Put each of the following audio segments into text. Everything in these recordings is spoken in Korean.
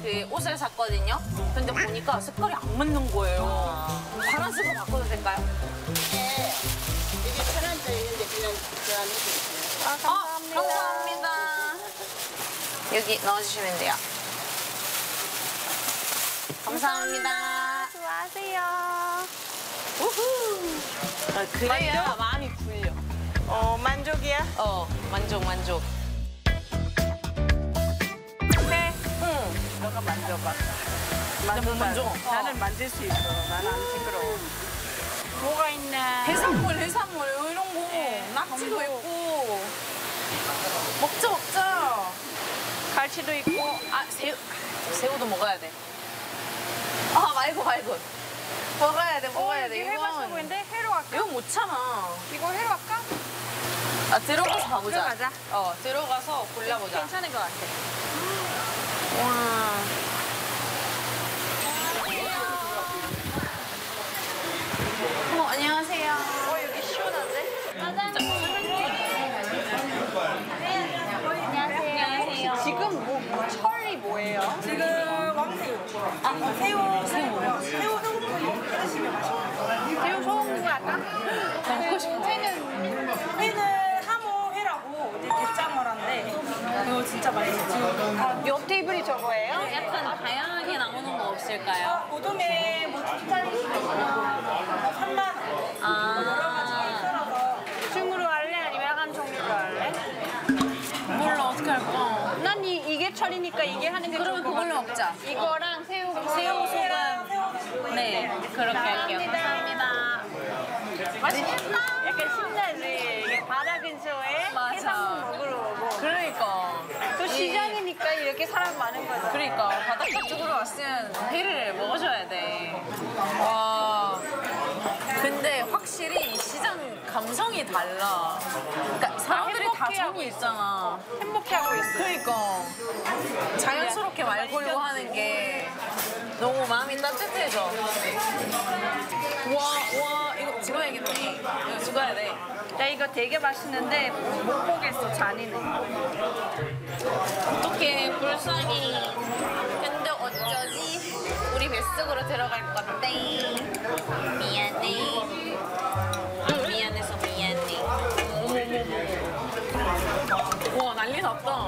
그 옷을 샀거든요. 근데 보니까 색깔이 안 맞는 거예요. 파란색으로 바꿔도 될까요? 네. 이게 1,000원짜리 있는데 그냥 교환해드릴게요. 감사합니다. 감사합니다. 여기 넣어주시면 돼요. 감사합니다. 수고하세요. 우후. 그래야 마음이 풀려. 만족이야? 만족. 네. 응. 너가 만져봐. 만져. 나는 만질 수 있어. 나는 안 징그러워. 뭐가 있나? 해산물 이런 거. 낙지도 있고. 먹자. 갈치도 있고. 새우도 먹어야 돼. 말고. 먹어야 돼. 이거 해발소고인데 회로 할까? 이거 못 참아. 이거 회로 할까? 들어가서 가보자. 들어가자. 들어가서 골라보자. 괜찮은 것 같아. 와. 안녕하세요. 여기 시원한데? 안녕하세요. 지금 철이 뭐예요? 지금 왕새우. 새우 새우 소금구 할까? 먹고 싶어. 회는 하모회라고 이제 대짜머라인데 이거 진짜 맛있지. 옆 테이블이 저거예요? 약간 다양하게 나오는 거 없을까요? 고동에 뭐 2짜리 있고 3만 원. 여러 가지가 있어서 중으로 할래? 아니면 한 종류로 할래? 몰라, 어떻게 할까? 난 이게 철이니까 이게 하는 게 그러면 좋을 것 그걸로 같아. 먹자. 이거랑 새우 소금. 새우 그렇게 할게요. 감사합니다. 맛있겠다. 약간 신나지. 이게 바다 근처에 맞아. 해산물 먹으러 오고. 그러니까. 또 시장이니까 이렇게 사람 많은 거죠. 그러니까 바닷가 쪽으로 왔으면 회를 먹어줘야 돼. 와. 근데 확실히 이 시장 감성이 달라. 그러니까 사람들이 다 저기 있잖아. 행복해하고 있어. 그러니까 자연스럽게 말 걸고 하는 게 너무 마음이 따뜻해져. 와 이거 찍어야겠네. 이거 찍어야 돼. 나 이거 되게 맛있는데 못 보겠어. 잔인해. 어떡해 불쌍히. 근데 어쩌지? 우리 뱃속으로 들어갈 건데. 미안해. 미안해서 미안해. 와 난리 났다.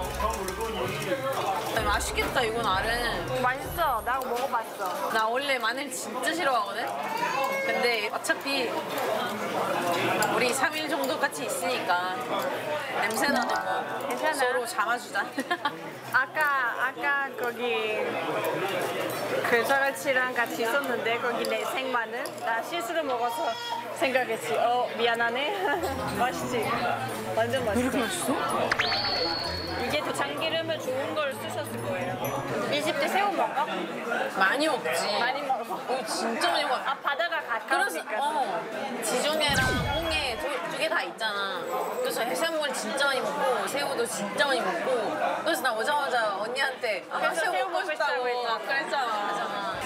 맛있겠다 이건 알은. 맛있어. 나 먹어봤어. 나 원래 마늘 진짜 싫어하거든? 근데 어차피 우리 3일 정도 같이 있으니까 냄새나도 뭐 괜찮아. 서로 잡아주자. 아까 거기 그 저같이랑 같이 있었는데 거기 내 생마늘 나 실수로 먹어서 생각했지. 미안하네. 맛있지? 완전 맛있어. 이렇게 맛있어? 이게 더 참기름을 좋은 걸 쓰셨을 거예요. 20대 새우 먹어? 많이 먹지. 많이 먹어. 이거 진짜 많이 먹어. 바다가 그래서 가까우니까. 지중해랑 홍해 두 개 다 있잖아. 그래서 해산물 진짜 많이 먹고 새우도 진짜 많이 먹고 그래서 나 오자마자 언니한테 그래서 새우 먹고 싶다고 했잖아. 그랬잖아.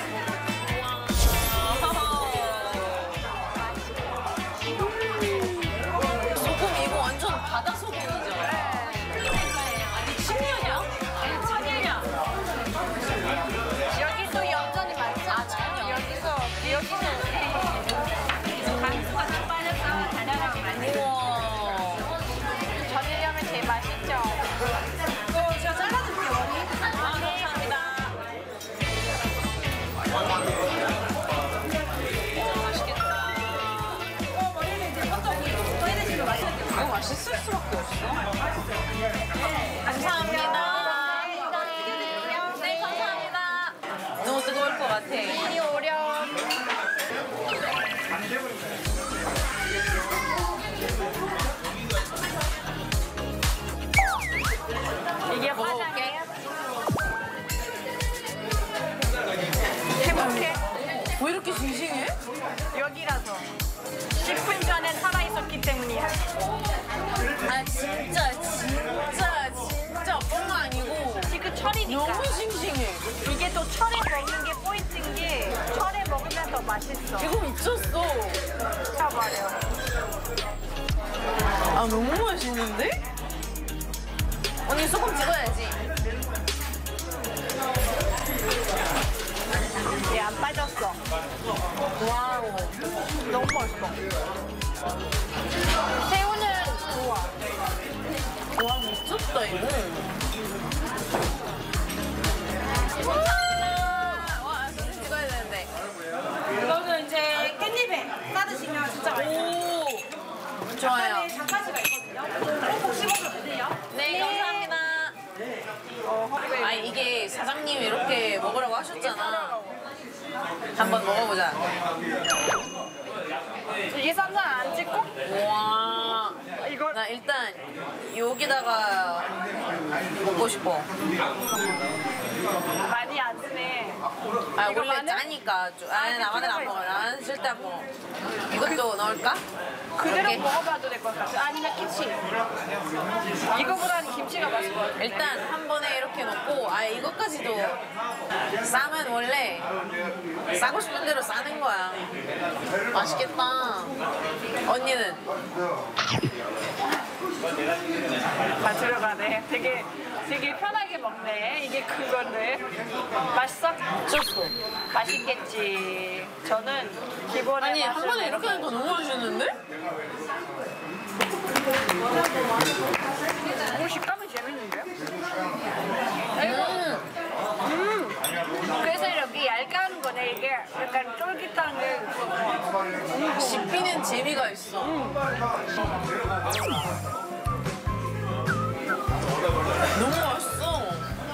소금 이거 완전 바다 소금이죠? 아니 천년이야? 천년이야. 여기도 얌전히 많지 않아요? 여기는 강수가 좀 빠져서 다량한 많이. 우와. 전일염이 제일 맛있죠? 이거 제가 잘라줄게요 언니. 감사합니다. 맛있겠다. 머리는 이제 헌떡이 떠내시면 맛있게. 이거 맛있을 수밖에 없어. 감사합니다. 네, 감사합니다. 너무 뜨거울 것 같아. 이 오렴. 이게 화장이에요? 행복해? 왜 이렇게 싱싱해? 여기라서 10분 전에 살아있었기 때문이야. 아 진짜 뻥 아니고 지금 철이니까. 너무 싱싱해. 이게 또 철에 먹는 게 포인트인 게 철에 먹으면 더 맛있어. 이거 미쳤어. 쳐버려. 아 너무 맛있는데? 언니 소금 찍어야지. 맛있어. 새우는 좋아. 와 미쳤다 이거. 와 사진 찍어야 되는데. 이거는 이제 깻잎에 싸드시면 진짜 맛있어요. 오 좋아요. 안에 장가지가 있거든요. 꼭 씹어주면 돼요. 네 감사합니다. 아 이게 사장님이 이렇게 먹으라고 하셨잖아. 한번 먹어보자. 이게 쌈장 안 찍고? 와. 이거 나 일단 여기다가 먹고 싶어. 많이 안 쓰네. 아 이거 원래 마늘? 짜니까 좀. 아니 나는 안 먹어. 나는 절대 안 먹어. 이것도 넣을까? 그대로 이렇게? 먹어봐도 될 것 같아. 아니면 김치. 이거보다는 김치가 맛있을 것 같아. 일단 한 번에 이렇게 넣고 아 이것까지도 싸면 원래 싸고 싶은 대로 싸는 거야. 맛있겠다. 언니는? 다 들어가네. 되게 편하게 먹네. 이게 그건데. 맛있어? 미쳤어. 맛있겠지. 저는 기본에 아니 한 맛을 번에 이렇게 하니까 너무 맛있는데? 오, 식감이 재밌는데요? 그래서 이렇게 얇게 거네. 이게 약간 쫄깃한 게 씹히는 재미가 있어. 너무 맛있어.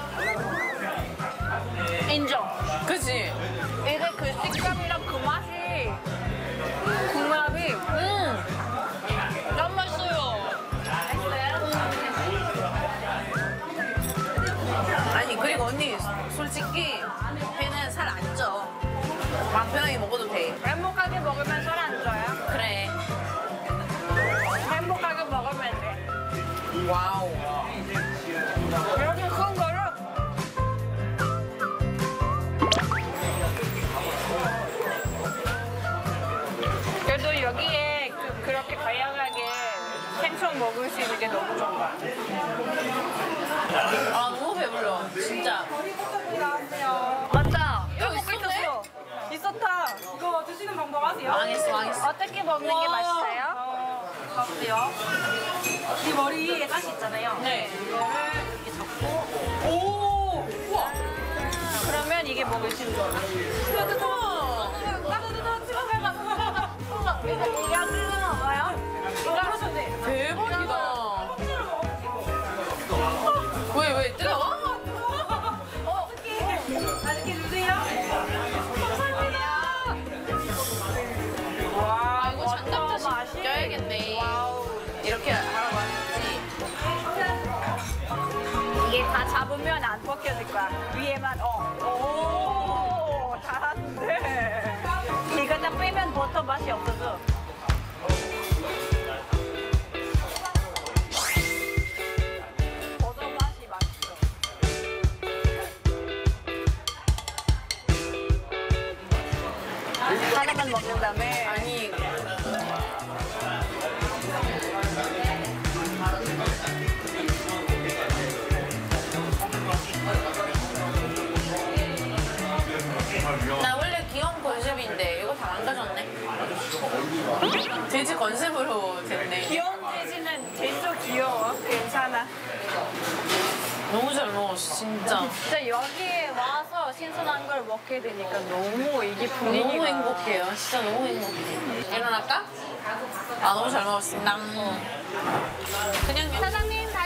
인정. 그치? 이게 그 식감이랑 그 맛이 궁합이 너무 맛있어요. 아니 그리고 언니 솔직히 회는 살 안 쪄. 마음 편하게 먹어도 돼. 행복하게 먹으면 살 안 쪄요. 그래. 행복하게 먹으면 돼. 와우. 이렇게 큰 거를 그래도 여기에 그렇게 다양하게 생선 먹을 수 있는 게 너무 좋은 것 같아. 아 너무 배불러. 진짜. 맞다. 여기 여기 있었네? 있었어. 있었다. 이거 드시는 방법 아세요? 망했어. 어떻게 먹는 게 우와. 맛있어요? 봐보세요. 이 머리에 가시 있잖아요. 네. 이거를 이렇게 잡고 오. 우와. 그러면 이게 먹을 수 있는 거야. 이거 안 들리는 거예요? 그러셨네. 대박이다. 왜 뜨거워? 맛있게 드세요. 아 이거 장갑 맛이. 다시 껴야겠네. 이렇게 하라고 하셨지. 이게 다 잡으면 안 벗겨질 거야. 위에만 오, 잘하는데. 이거 다 빼면 버터 맛이 없어져. 버터 맛이 맛있어. 하나만 먹는 다음에 아니 나 원래 귀여운 컨셉인데 이거 다 망가졌네. 돼지 컨셉으로 됐네. 귀여운 돼지는 돼지도 귀여워. 괜찮아. 너무 잘 먹었어 진짜. 진짜 여기에 와서 신선한 걸 먹게 되니까 너무 이게 분위기가 너무 행복해요. 진짜 너무 행복해. 일어날까? 아 너무 잘 먹었습니다. 그냥 사장님 다시